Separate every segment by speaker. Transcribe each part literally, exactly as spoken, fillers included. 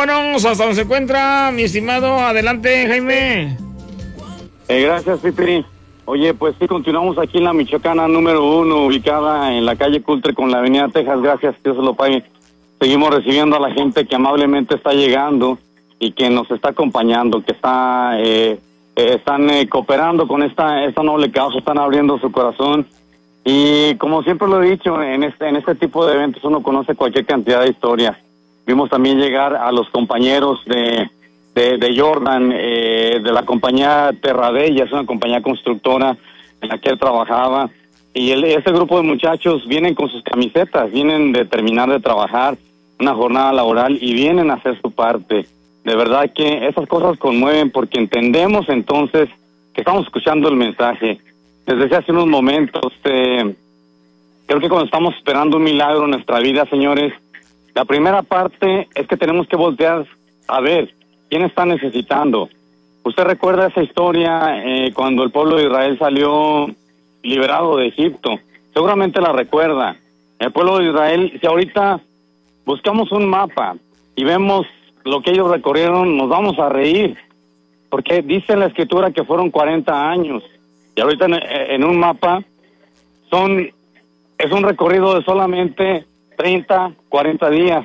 Speaker 1: vámonos hasta donde se encuentra mi estimado. Adelante, Jaime.
Speaker 2: Eh, gracias, Pipi. Oye, pues sí, continuamos aquí en la Michoacana número uno, ubicada en la calle Cultre con la avenida Texas. Gracias, Dios se lo pague. Seguimos recibiendo a la gente que amablemente está llegando y que nos está acompañando, que está eh, eh, están eh, cooperando con esta esta noble causa, están abriendo su corazón. Y como siempre lo he dicho, en este en este tipo de eventos uno conoce cualquier cantidad de historias. Vimos también llegar a los compañeros de de, de Jordan, eh, de la compañía Terradella, es una compañía constructora en la que él trabajaba. Y el, este grupo de muchachos vienen con sus camisetas, vienen de terminar de trabajar una jornada laboral y vienen a hacer su parte. De verdad que esas cosas conmueven porque entendemos entonces que estamos escuchando el mensaje. Les decía hace unos momentos, eh, creo que cuando estamos esperando un milagro en nuestra vida, señores, la primera parte es que tenemos que voltear a ver quién está necesitando. Usted recuerda esa historia eh, cuando el pueblo de Israel salió liberado de Egipto. Seguramente la recuerda. El pueblo de Israel, si ahorita buscamos un mapa y vemos lo que ellos recorrieron, nos vamos a reír. Porque dice en la escritura que fueron cuarenta años. Y ahorita en, en un mapa son es un recorrido de solamente treinta, cuarenta días.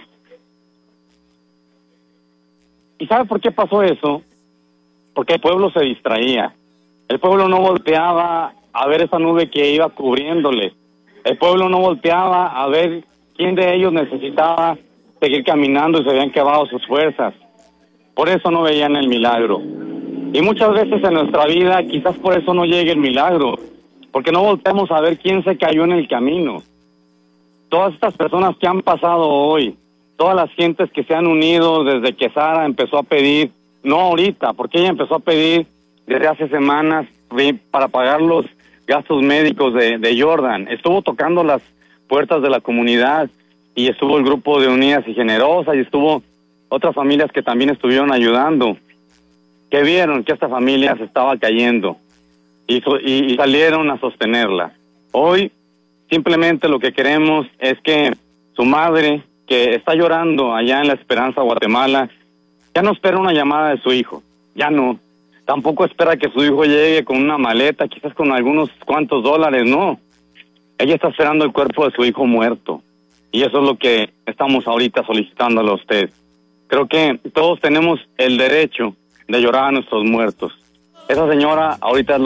Speaker 2: ¿Y sabe por qué pasó eso? Porque el pueblo se distraía. El pueblo no volteaba a ver esa nube que iba cubriéndole. El pueblo no volteaba a ver quién de ellos necesitaba seguir caminando y se habían quedado sus fuerzas. Por eso no veían el milagro. Y muchas veces en nuestra vida quizás por eso no llegue el milagro, porque no volteamos a ver quién se cayó en el camino. Todas estas personas que han pasado hoy, todas las gentes que se han unido desde que Sara empezó a pedir, no ahorita, porque ella empezó a pedir desde hace semanas para pagar los gastos médicos de, de Jordan. Estuvo tocando las puertas de la comunidad y estuvo el grupo de Unidas y Generosas y estuvo otras familias que también estuvieron ayudando, que vieron que esta familia se estaba cayendo y, y, y salieron a sostenerla. Hoy simplemente lo que queremos es que su madre, que está llorando allá en La Esperanza, Guatemala, ya no espera una llamada de su hijo, ya no. Tampoco espera que su hijo llegue con una maleta, quizás con algunos cuantos dólares, no. Ella está esperando el cuerpo de su hijo muerto. Y eso es lo que estamos ahorita solicitándole a usted. Creo que todos tenemos el derecho de llorar a nuestros muertos. Esa señora ahorita es